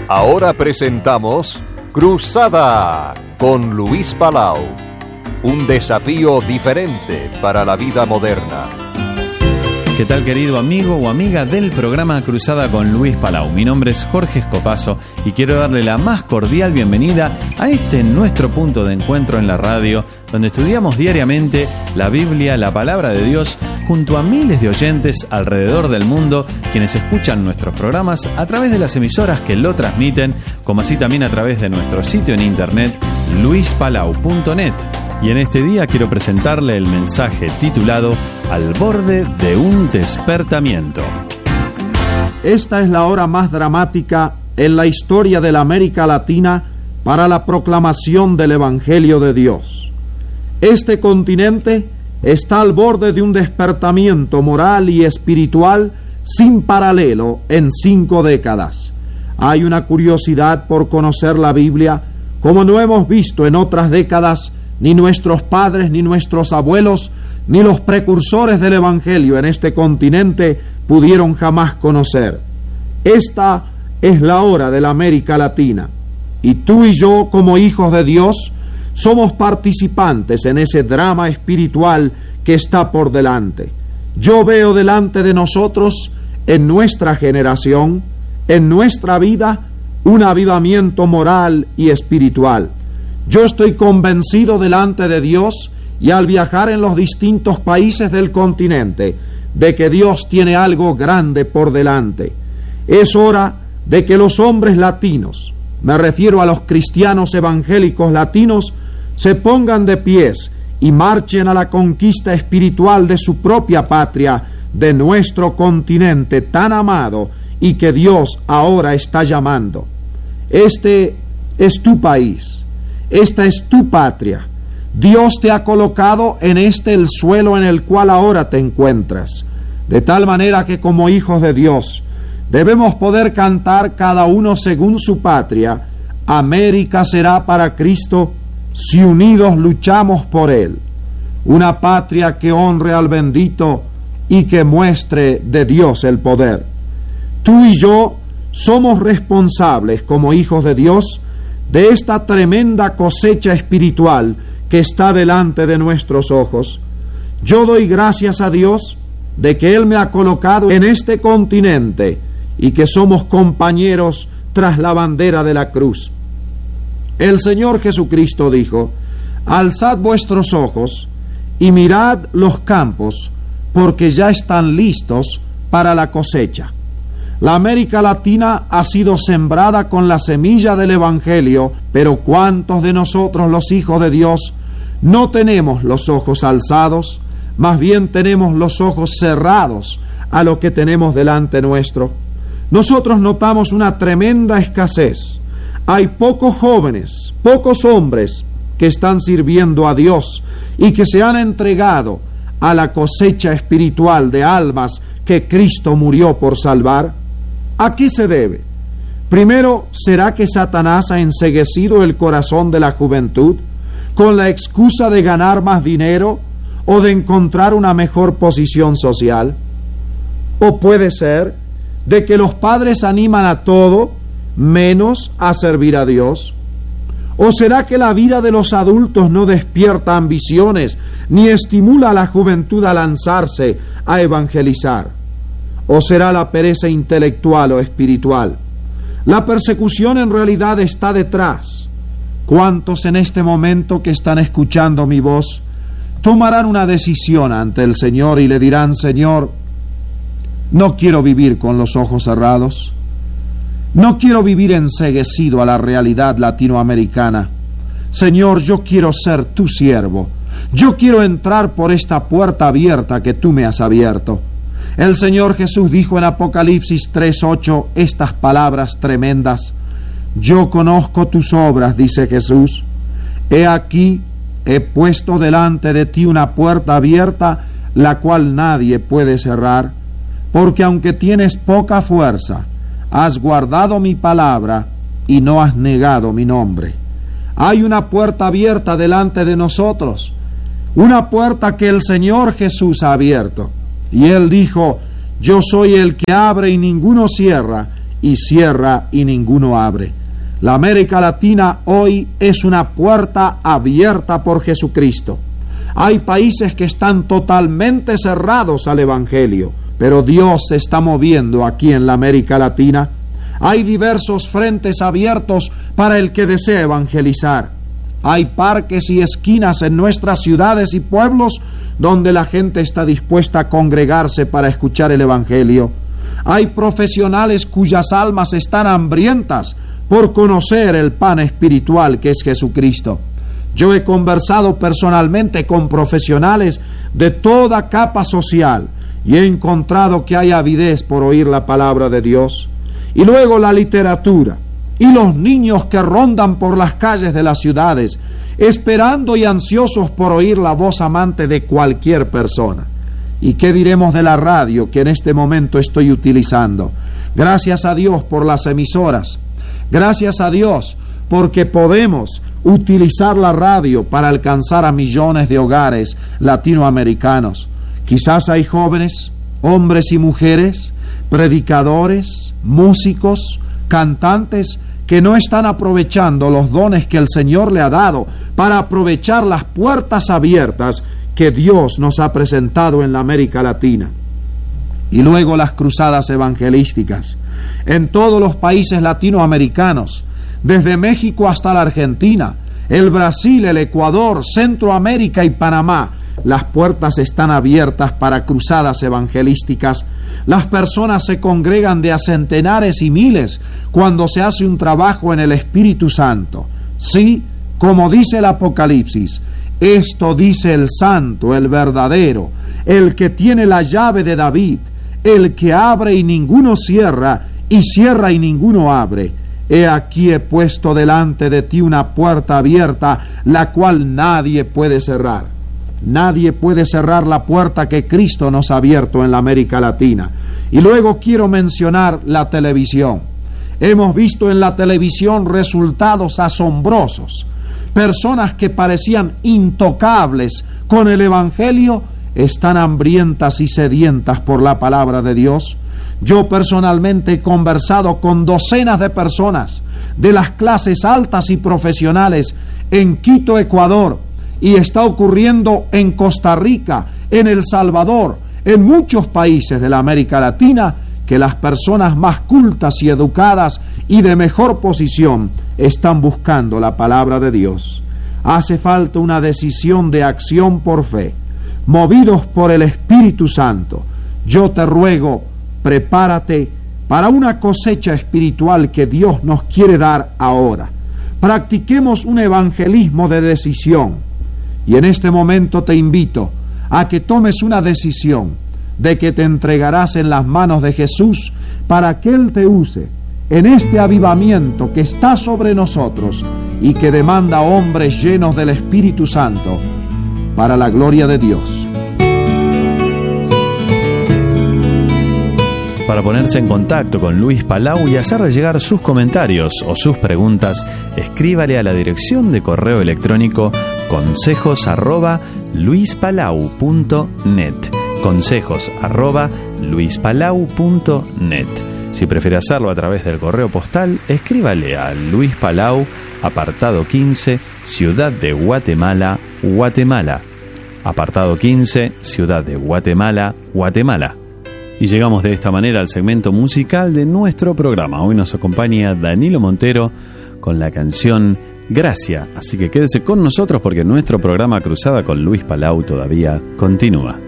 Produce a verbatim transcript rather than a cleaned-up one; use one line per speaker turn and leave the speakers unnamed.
Ahora presentamos Cruzada con Luis Palau. Un desafío diferente para la vida moderna.
¿Qué tal, querido amigo o amiga del programa Cruzada con Luis Palau? Mi nombre es Jorge Escopazo y quiero darle la más cordial bienvenida a este nuestro punto de encuentro en la radio, donde estudiamos diariamente la Biblia, la palabra de Dios, junto a miles de oyentes alrededor del mundo, quienes escuchan nuestros programas a través de las emisoras que lo transmiten, como así también a través de nuestro sitio en internet, luis palau punto net. Y en este día quiero presentarle el mensaje titulado Al borde de un despertamiento.
Esta es la hora más dramática en la historia de la América Latina para la proclamación del Evangelio de Dios. Este continente está al borde de un despertamiento moral y espiritual sin paralelo en cinco décadas. Hay una curiosidad por conocer la Biblia como no hemos visto en otras décadas. Ni nuestros padres, ni nuestros abuelos, ni los precursores del Evangelio en este continente pudieron jamás conocer. Esta es la hora de la América Latina, y tú y yo, como hijos de Dios, somos participantes en ese drama espiritual que está por delante. Yo veo delante de nosotros, en nuestra generación, en nuestra vida, un avivamiento moral y espiritual. Yo estoy convencido delante de Dios y al viajar en los distintos países del continente de que Dios tiene algo grande por delante. Es hora de que los hombres latinos, me refiero a los cristianos evangélicos latinos, se pongan de pies y marchen a la conquista espiritual de su propia patria, de nuestro continente tan amado y que Dios ahora está llamando. Este es tu país. Esta es tu patria. Dios te ha colocado en este el suelo en el cual ahora te encuentras, de tal manera que como hijos de Dios debemos poder cantar cada uno según su patria: América será para Cristo si unidos luchamos por Él. Una patria que honre al bendito y que muestre de Dios el poder. Tú y yo somos responsables como hijos de Dios de esta tremenda cosecha espiritual que está delante de nuestros ojos. Yo doy gracias a Dios de que Él me ha colocado en este continente y que somos compañeros tras la bandera de la cruz. El Señor Jesucristo dijo: alzad vuestros ojos y mirad los campos, porque ya están listos para la cosecha. La América Latina ha sido sembrada con la semilla del Evangelio, pero ¿cuántos de nosotros, los hijos de Dios, no tenemos los ojos alzados? Más bien tenemos los ojos cerrados a lo que tenemos delante nuestro. Nosotros notamos una tremenda escasez. Hay pocos jóvenes, pocos hombres que están sirviendo a Dios y que se han entregado a la cosecha espiritual de almas que Cristo murió por salvar. ¿A qué se debe? Primero, ¿será que Satanás ha enceguecido el corazón de la juventud con la excusa de ganar más dinero o de encontrar una mejor posición social? ¿O puede ser de que los padres animan a todo menos a servir a Dios? ¿O será que la vida de los adultos no despierta ambiciones ni estimula a la juventud a lanzarse a evangelizar? ¿O será la pereza intelectual o espiritual? La persecución en realidad está detrás. ¿Cuántos en este momento que están escuchando mi voz tomarán una decisión ante el Señor y le dirán: Señor, no quiero vivir con los ojos cerrados, no quiero vivir enceguecido a la realidad latinoamericana? Señor, yo quiero ser tu siervo, yo quiero entrar por esta puerta abierta que tú me has abierto. El Señor Jesús dijo en Apocalipsis tres ocho estas palabras tremendas: yo conozco tus obras, dice Jesús. He aquí, he puesto delante de ti una puerta abierta, la cual nadie puede cerrar, porque aunque tienes poca fuerza, has guardado mi palabra y no has negado mi nombre. Hay una puerta abierta delante de nosotros, una puerta que el Señor Jesús ha abierto. Y Él dijo: yo soy el que abre y ninguno cierra, y cierra y ninguno abre. La América Latina hoy es una puerta abierta por Jesucristo. Hay países que están totalmente cerrados al Evangelio, pero Dios se está moviendo aquí en la América Latina. Hay diversos frentes abiertos para el que desea evangelizar. Hay parques y esquinas en nuestras ciudades y pueblos donde la gente está dispuesta a congregarse para escuchar el Evangelio. Hay profesionales cuyas almas están hambrientas por conocer el pan espiritual que es Jesucristo. Yo he conversado personalmente con profesionales de toda capa social y he encontrado que hay avidez por oír la palabra de Dios. Y luego la literatura y los niños que rondan por las calles de las ciudades, esperando y ansiosos por oír la voz amante de cualquier persona. ¿Y qué diremos de la radio que en este momento estoy utilizando? Gracias a Dios por las emisoras. Gracias a Dios porque podemos utilizar la radio para alcanzar a millones de hogares latinoamericanos. Quizás hay jóvenes, hombres y mujeres, predicadores, músicos, cantantes que no están aprovechando los dones que el Señor le ha dado para aprovechar las puertas abiertas que Dios nos ha presentado en la América Latina. Y luego las cruzadas evangelísticas en todos los países latinoamericanos, desde México hasta la Argentina, el Brasil, el Ecuador, Centroamérica y Panamá. Las puertas están abiertas para cruzadas evangelísticas. Las personas se congregan de a centenares y miles cuando se hace un trabajo en el Espíritu Santo. Sí, como dice el Apocalipsis, esto dice el Santo, el verdadero, el que tiene la llave de David, el que abre y ninguno cierra, y cierra y ninguno abre. He aquí he puesto delante de ti una puerta abierta, la cual nadie puede cerrar. Nadie puede cerrar la puerta que Cristo nos ha abierto en la América Latina. Y luego quiero mencionar la televisión. Hemos visto en la televisión resultados asombrosos. Personas que parecían intocables con el Evangelio están hambrientas y sedientas por la palabra de Dios. Yo personalmente he conversado con docenas de personas de las clases altas y profesionales en Quito, Ecuador, y está ocurriendo en Costa Rica, en El Salvador, en muchos países de la América Latina, que las personas más cultas y educadas y de mejor posición están buscando la palabra de Dios. Hace falta una decisión de acción por fe, movidos por el Espíritu Santo. Yo te ruego, prepárate para una cosecha espiritual que Dios nos quiere dar ahora. Practiquemos un evangelismo de decisión. Y en este momento te invito a que tomes una decisión de que te entregarás en las manos de Jesús para que Él te use en este avivamiento que está sobre nosotros y que demanda hombres llenos del Espíritu Santo para la gloria de Dios.
Para ponerse en contacto con Luis Palau y hacerle llegar sus comentarios o sus preguntas, escríbale a la dirección de correo electrónico consejos arroba luispalau punto net. Consejos arroba luispalau punto net. Si prefiere hacerlo a través del correo postal, escríbale a Luis Palau, apartado quince, Ciudad de Guatemala, Guatemala. Apartado quince, Ciudad de Guatemala, Guatemala. Y llegamos de esta manera al segmento musical de nuestro programa. Hoy nos acompaña Danilo Montero con la canción Gracia. Así que quédese con nosotros porque nuestro programa Cruzada con Luis Palau todavía continúa.